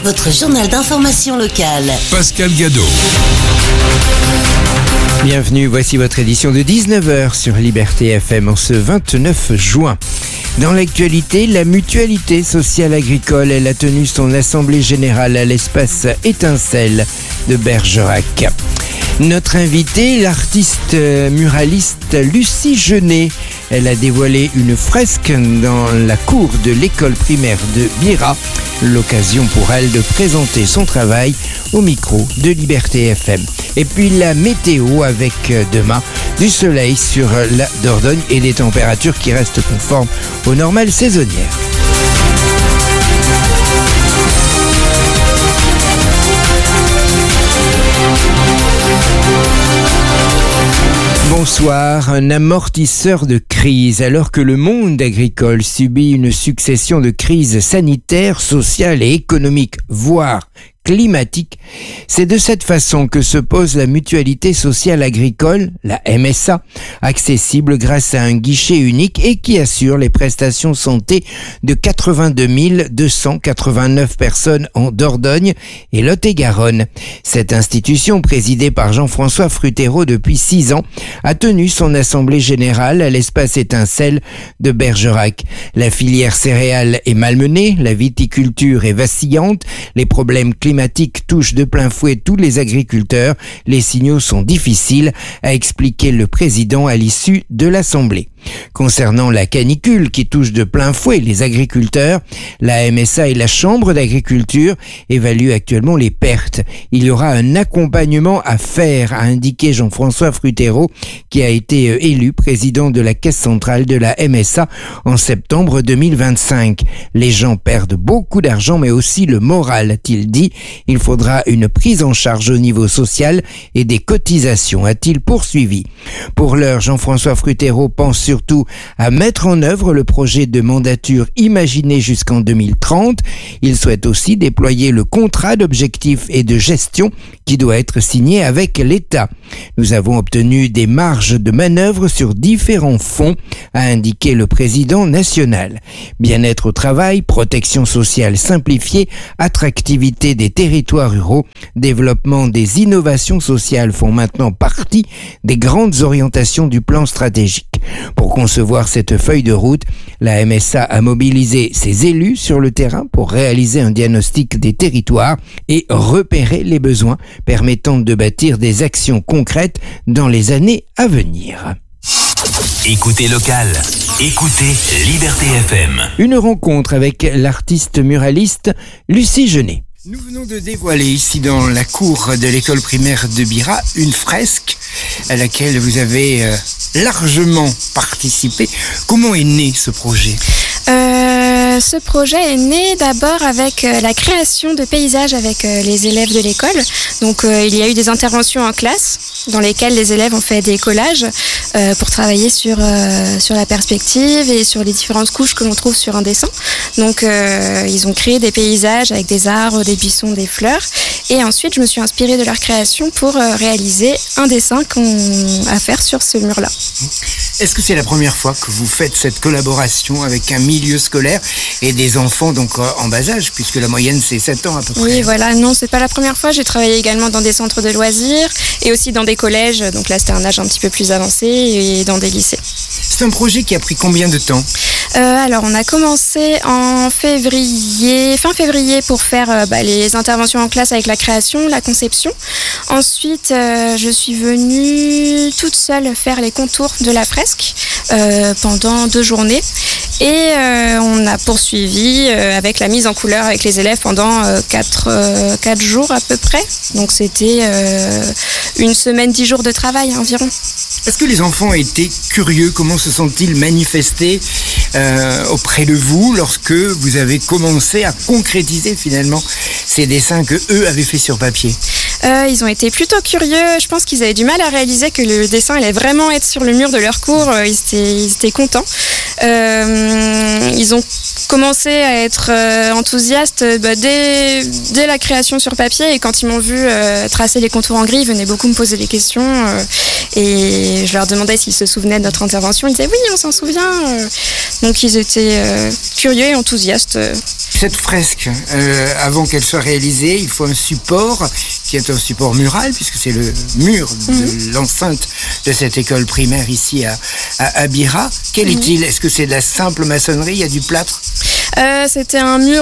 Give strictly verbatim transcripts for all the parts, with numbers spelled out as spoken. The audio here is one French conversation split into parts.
votre journal d'information locale. Pascal Gadot. Bienvenue, voici votre édition de dix-neuf heures sur Liberté F M en ce vingt-neuf juin. Dans l'actualité, la Mutualité sociale agricole, elle a tenu son assemblée générale à l'espace Étincelle de Bergerac. Notre invitée, l'artiste muraliste Lucie Genet, elle a dévoilé une fresque dans la cour de l'école primaire de Bira. L'occasion pour elle de présenter son travail au micro de Liberté F M. Et puis la météo avec demain du soleil sur la Dordogne et des températures qui restent conformes aux normales saisonnières. Bonsoir, un amortisseur de crise. Alors que le monde agricole subit une succession de crises sanitaires, sociales et économiques, voire climatique, c'est de cette façon que se pose la Mutualité sociale agricole, la M S A, accessible grâce à un guichet unique et qui assure les prestations santé de quatre-vingt-deux mille deux cent quatre-vingt-neuf personnes en Dordogne et Lot-et-Garonne. Cette institution, présidée par Jean-François Frutéraud depuis six ans, a tenu son assemblée générale à l'espace Étincelle de Bergerac. La filière céréales est malmenée, la viticulture est vacillante, les problèmes climatiques touchent de plein fouet tous les agriculteurs. Les signaux sont difficiles, a expliqué le président à l'issue de l'Assemblée. Concernant la canicule qui touche de plein fouet les agriculteurs, la M S A et la Chambre d'agriculture évaluent actuellement les pertes. Il y aura un accompagnement à faire, a indiqué Jean-François Frutéraud, qui a été élu président de la Caisse centrale de la M S A en septembre deux mille vingt-cinq. Les gens perdent beaucoup d'argent, mais aussi le moral, a-t-il dit. Il faudra une prise en charge au niveau social et des cotisations, a-t-il poursuivi. Pour l'heure, Jean-François Frutéraud pense surtout à mettre en œuvre le projet de mandature imaginé jusqu'en deux mille trente. Il souhaite aussi déployer le contrat d'objectifs et de gestion qui doit être signé avec l'État. Nous avons obtenu des marges de manœuvre sur différents fonds, a indiqué le président national. Bien-être au travail, protection sociale simplifiée, attractivité des territoires ruraux, développement des innovations sociales font maintenant partie des grandes orientations du plan stratégique. Pour concevoir cette feuille de route, la M S A a mobilisé ses élus sur le terrain pour réaliser un diagnostic des territoires et repérer les besoins permettant de bâtir des actions concrètes dans les années à venir. Écoutez local, écoutez Liberté F M. Une rencontre avec l'artiste muraliste Lucie Genet. Nous venons de dévoiler ici dans la cour de l'école primaire de Bira une fresque à laquelle vous avez euh, largement participé. Comment est né ce projet ? Euh, ce projet est né d'abord avec euh, la création de paysages avec euh, les élèves de l'école. Donc euh, il y a eu des interventions en classe dans lesquelles les élèves ont fait des collages euh, pour travailler sur, euh, sur la perspective et sur les différentes couches que l'on trouve sur un dessin. Donc euh, ils ont créé des paysages avec des arbres, des buissons, des fleurs. Et ensuite je me suis inspirée de leur création pour euh, réaliser un dessin qu'on a à faire sur ce mur-là. Est-ce que c'est la première fois que vous faites cette collaboration avec un milieu scolaire et des enfants donc en bas âge, puisque la moyenne c'est sept ans à peu près? Oui, voilà, non, c'est pas la première fois. J'ai travaillé également dans des centres de loisirs et aussi dans des collèges. Donc là, c'était un âge un petit peu plus avancé et dans des lycées. C'est un projet qui a pris combien de temps ? Euh, alors, on a commencé en février, fin février, pour faire euh, bah, les interventions en classe avec la création, la conception. Ensuite, euh, je suis venue toute seule faire les contours de la fresque euh, pendant deux journées. Et euh, on a poursuivi euh, avec la mise en couleur avec les élèves pendant euh, quatre, euh, quatre jours à peu près. Donc c'était euh, une semaine, dix jours de travail environ. Est-ce que les enfants étaient curieux ? Comment se sont-ils manifestés euh, auprès de vous lorsque vous avez commencé à concrétiser finalement ces dessins que eux avaient fait sur papier ? Euh, ils ont été plutôt curieux. Je pense qu'ils avaient du mal à réaliser que le dessin allait vraiment être sur le mur de leur cours. Ils étaient, ils étaient contents. Euh, ils ont commencé à être euh, enthousiaste bah, dès, dès la création sur papier, et quand ils m'ont vu euh, tracer les contours en gris, ils venaient beaucoup me poser des questions euh, et je leur demandais s'ils se souvenaient de notre intervention. Ils disaient oui, on s'en souvient. Donc ils étaient euh, curieux et enthousiastes. Cette fresque, euh, avant qu'elle soit réalisée, il faut un support qui est un support mural, puisque c'est le mur de mmh. l'enceinte de cette école primaire ici à, à, à Bira. Quel mmh. est-il? Est-ce que c'est de la simple maçonnerie? Il y a du plâtre? Euh, c'était un mur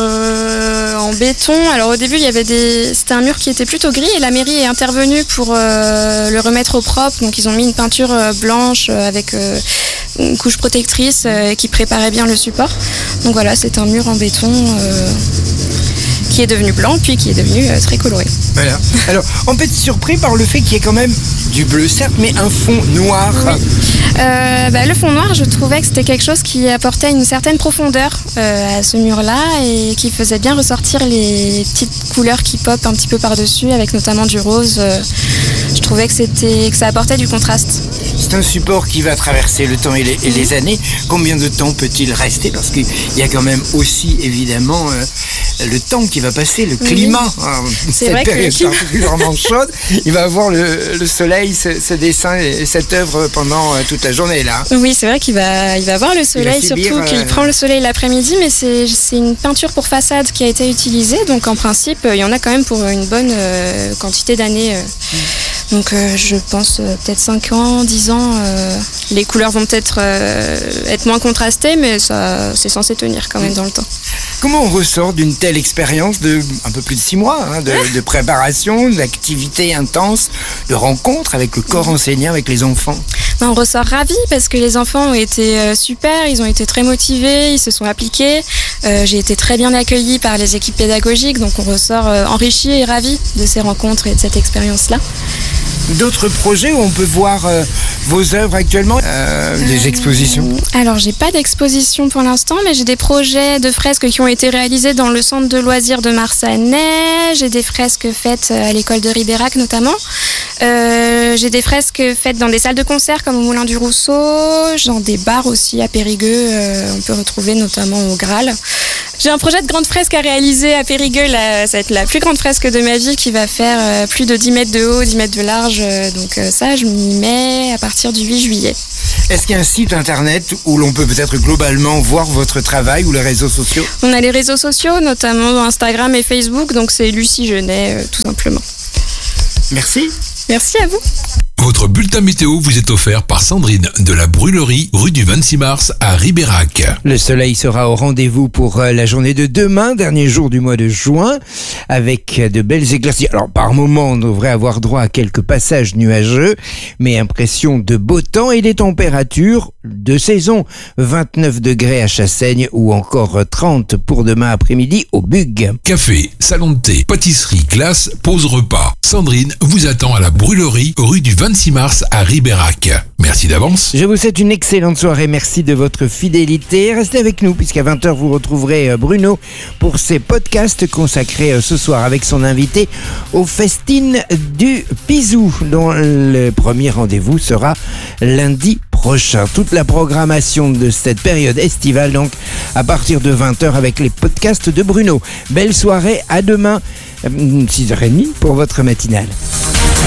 euh, en béton. Alors au début, il y avait des... c'était un mur qui était plutôt gris, et la mairie est intervenue pour euh, le remettre au propre. Donc ils ont mis une peinture euh, blanche euh, avec euh, une couche protectrice euh, qui préparait bien le support. Donc voilà, c'est un mur en béton euh, qui est devenu blanc, puis qui est devenu euh, très coloré. Voilà. Alors, on peut être surpris par le fait qu'il y ait quand même du bleu, certes, mais un fond noir. Oui. Euh, bah, le fond noir, je trouvais que c'était quelque chose qui apportait une certaine profondeur euh, à ce mur-là, et qui faisait bien ressortir les petites couleurs qui popent un petit peu par-dessus, avec notamment du rose. Euh, je trouvais que, c'était, que ça apportait du contraste. C'est un support qui va traverser le temps et les, et les années. Combien de temps peut-il rester? Parce qu'il y a quand même aussi, évidemment, euh, le temps qui va passer, le climat. Oui. Alors, c'est cette vrai période que le particulièrement chaude, il va avoir le, le soleil, ce, ce dessin et cette œuvre pendant euh, toute la journée là. Oui, c'est vrai qu'il va, il va avoir le soleil, subir, surtout qu'il euh... prend le soleil l'après-midi, mais c'est, c'est une peinture pour façade qui a été utilisée, donc en principe, il y en a quand même pour une bonne euh, quantité d'années. Euh. Mm. Donc euh, je pense euh, peut-être cinq ans, dix ans. Euh, les couleurs vont peut-être euh, être moins contrastées, mais ça, c'est censé tenir quand même dans le temps. Comment on ressort d'une telle expérience de un peu plus de six mois, hein, de, de préparation, d'activités intenses, de rencontres avec le corps enseignant, avec les enfants? On ressort ravis parce que les enfants ont été euh, super, ils ont été très motivés, ils se sont appliqués. Euh, j'ai été très bien accueillie par les équipes pédagogiques, donc on ressort euh, enrichi et ravis de ces rencontres et de cette expérience-là. D'autres projets où on peut voir euh, vos œuvres actuellement, euh, des euh, expositions? Alors, j'ai pas d'exposition pour l'instant, mais j'ai des projets de fresques qui ont été réalisés dans le centre de loisirs de Marsanais. J'ai des fresques faites à l'école de Ribérac notamment. Euh, j'ai des fresques faites dans des salles de concert comme au Moulin du Rousseau, dans des bars aussi à Périgueux, euh, on peut retrouver notamment au Graal. J'ai un projet de grande fresque à réaliser à Périgueux, là, ça va être la plus grande fresque de ma vie qui va faire euh, plus de dix mètres de haut, dix mètres de large, euh, donc euh, ça je m'y mets à partir du huit juillet. Est-ce qu'il y a un site internet où l'on peut peut-être globalement voir votre travail, ou les réseaux sociaux? On a les réseaux sociaux, notamment Instagram et Facebook, donc c'est Lucie Genet, euh, tout simplement. Merci. Merci à vous. Votre bulletin météo vous est offert par Sandrine de la Brûlerie, rue du vingt-six mars à Ribérac. Le soleil sera au rendez-vous pour la journée de demain, dernier jour du mois de juin, avec de belles éclaircies. Alors par moment, on devrait avoir droit à quelques passages nuageux, mais impression de beau temps et des températures de saison. vingt-neuf degrés à Chassaigne ou encore trente pour demain après-midi au Bug. Café, salon de thé, pâtisserie, glace, pause repas. Sandrine vous attend à la Brûlerie, rue du vingt-six mars à Ribérac. Merci d'avance. Je vous souhaite une excellente soirée. Merci de votre fidélité. Restez avec nous puisqu'à vingt heures vous retrouverez Bruno pour ses podcasts consacrés ce soir avec son invité aux festines du Pizou, dont le premier rendez-vous sera lundi prochain. Toute la programmation de cette période estivale donc à partir de vingt heures avec les podcasts de Bruno. Belle soirée, à demain six heures trente pour votre matinale.